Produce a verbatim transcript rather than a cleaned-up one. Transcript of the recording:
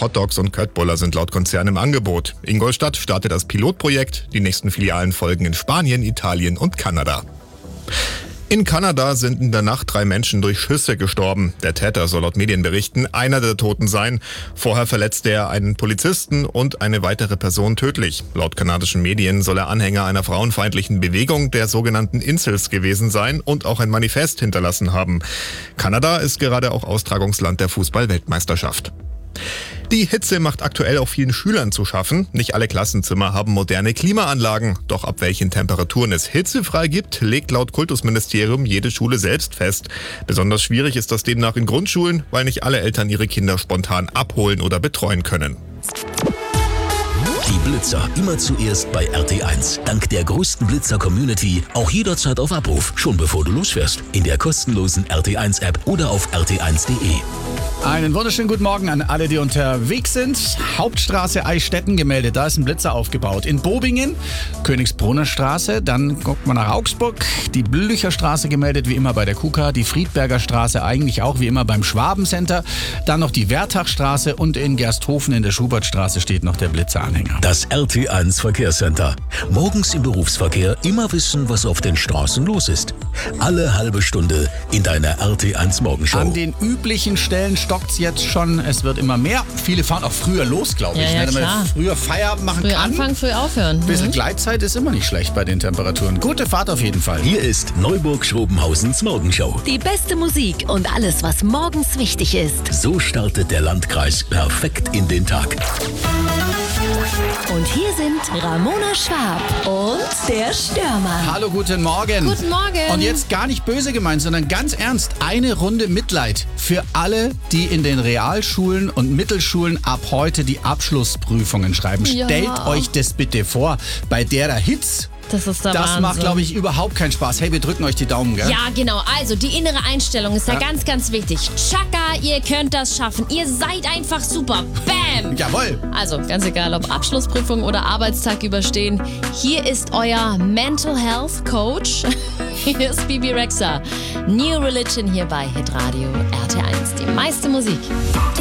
Auch Hotdogs und Köttbullar sind laut Konzern im Angebot. Ingolstadt startet das Pilotprojekt. Die nächsten Filialen folgen in Spanien, Italien und Kanada. In Kanada sind in der Nacht drei Menschen durch Schüsse gestorben. Der Täter soll laut Medienberichten einer der Toten sein. Vorher verletzte er einen Polizisten und eine weitere Person tödlich. Laut kanadischen Medien soll er Anhänger einer frauenfeindlichen Bewegung, der sogenannten Incels, gewesen sein und auch ein Manifest hinterlassen haben. Kanada ist gerade auch Austragungsland der Fußball-Weltmeisterschaft. Die Hitze macht aktuell auch vielen Schülern zu schaffen. Nicht alle Klassenzimmer haben moderne Klimaanlagen. Doch ab welchen Temperaturen es hitzefrei gibt, legt laut Kultusministerium jede Schule selbst fest. Besonders schwierig ist das demnach in Grundschulen, weil nicht alle Eltern ihre Kinder spontan abholen oder betreuen können. Die Blitzer immer zuerst bei R T eins. Dank der größten Blitzer-Community auch jederzeit auf Abruf, schon bevor du losfährst. In der kostenlosen R T eins App oder auf r t eins punkt de. Einen wunderschönen guten Morgen an alle, die unterwegs sind. Hauptstraße Eichstätten gemeldet, da ist ein Blitzer aufgebaut. In Bobingen, Königsbrunner Straße, dann guckt man nach Augsburg. Die Blücher Straße gemeldet, wie immer bei der K U K A. Die Friedberger Straße eigentlich auch wie immer beim Schwabencenter. Dann noch die Wertachstraße und in Gersthofen in der Schubertstraße steht noch der Blitzeranhänger. Das R T eins Verkehrscenter. Morgens im Berufsverkehr immer wissen, was auf den Straßen los ist. Alle halbe Stunde in deiner R T eins Morgenshow. An den üblichen Stellen stockt's jetzt schon. Es wird immer mehr. Viele fahren auch früher los, glaube ich. Ja, ja, ne, damit klar. man früher Feierabend machen Früh kann. anfangen, früh aufhören. Ein bisschen Mhm. Gleitzeit ist immer nicht schlecht bei den Temperaturen. Gute Fahrt auf jeden Fall. Hier ist Neuburg-Schrobenhausens Morgenshow. Die beste Musik und alles, was morgens wichtig ist. So startet der Landkreis perfekt in den Tag. Und hier sind Ramona Schwab und der Stürmer. Hallo, guten Morgen. Guten Morgen. Und jetzt gar nicht böse gemeint, sondern ganz ernst. Eine Runde Mitleid für alle, die in den Realschulen und Mittelschulen ab heute die Abschlussprüfungen schreiben. Ja. Stellt euch das bitte vor. Bei der Hitze. Das ist der Das Wahnsinn. macht, glaube ich, überhaupt keinen Spaß. Hey, wir drücken euch die Daumen, gell? Ja, genau. Also die innere Einstellung ist da Ja. ganz, ganz wichtig. Chaka, ihr könnt das schaffen. Ihr seid einfach super. Bam! Jawohl. Also ganz egal, ob Abschlussprüfung oder Arbeitstag überstehen. Hier ist euer Mental Health Coach. Hier ist Bibi Rexha. New Religion hier bei Hitradio R T eins. Die meiste Musik.